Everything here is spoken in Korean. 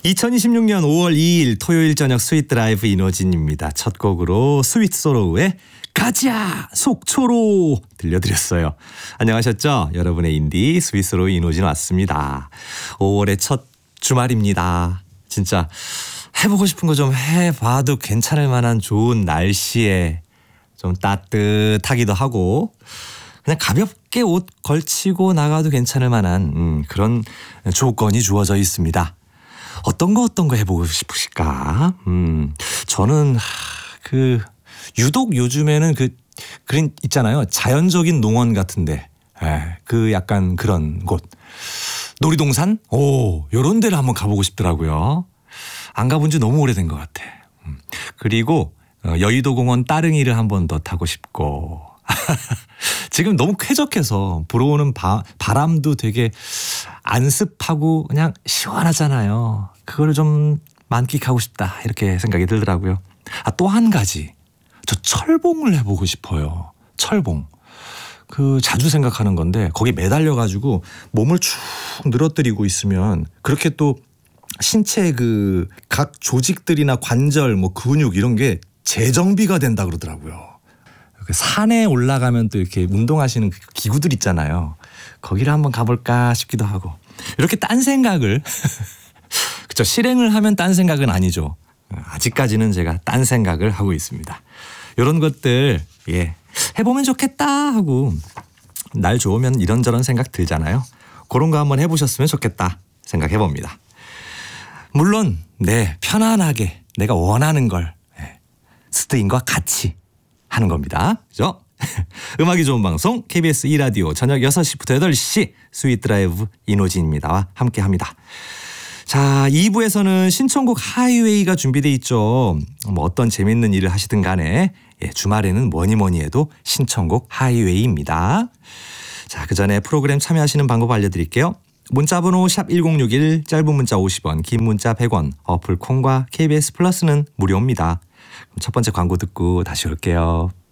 2026년 5월 2일 토요일 저녁 스윗 드라이브 이노진입니다. 첫 곡으로 스윗 소로우의 가자 속초로 들려드렸어요. 안녕하셨죠? 여러분의 인디 스윗 소로우 이노진 왔습니다. 5월의 첫 주말입니다. 진짜 해보고 싶은 거 좀 해봐도 괜찮을 만한 좋은 날씨에 좀 따뜻하기도 하고 그냥 가볍게 옷 걸치고 나가도 괜찮을 만한 그런 조건이 주어져 있습니다. 어떤 거 해보고 싶으실까? 저는 유독 요즘에는 그런 있잖아요. 자연적인 농원 같은데, 그 약간 그런 곳, 놀이동산, 요런 데를 한번 가보고 싶더라고요. 안 가본 지 너무 오래된 것 같아. 그리고 여의도공원 따릉이를 한 번 더 타고 싶고. 지금 너무 쾌적해서 불어오는 바람도 되게 안습하고 그냥 시원하잖아요. 그걸 좀 만끽하고 싶다 이렇게 생각이 들더라고요. 또 한 가지 저 철봉을 해보고 싶어요. 철봉. 자주 생각하는 건데 거기 매달려가지고 몸을 쭉 늘어뜨리고 있으면 그렇게 또 신체 각 조직들이나 관절 근육 이런 게 재정비가 된다 그러더라고요. 산에 올라가면 또 이렇게 운동하시는 기구들 있잖아요. 거기를 한번 가볼까 싶기도 하고. 이렇게 딴 생각을 그쵸, 실행을 하면 딴 생각은 아니죠. 아직까지는 제가 딴 생각을 하고 있습니다. 이런 것들 해보면 좋겠다 하고 날 좋으면 이런저런 생각 들잖아요. 그런 거 한번 해보셨으면 좋겠다 생각해봅니다. 물론 편안하게 내가 원하는 걸 스트링과 같이 하는 겁니다. 그죠? 음악이 좋은 방송 KBS 2라디오 저녁 6시부터 8시 스윗 드라이브 이노진입니다. 함께합니다. 자, 2부에서는 신청곡 하이웨이가 준비되어 있죠. 어떤 재밌는 일을 하시든 간에 주말에는 뭐니 해도 신청곡 하이웨이입니다. 자, 그 전에 프로그램 참여하시는 방법 알려드릴게요. 문자번호 샵 1061, 짧은 문자 50원, 긴 문자 100원, 어플 콩과 KBS 플러스는 무료입니다. 첫 번째 광고 듣고 다시 올게요.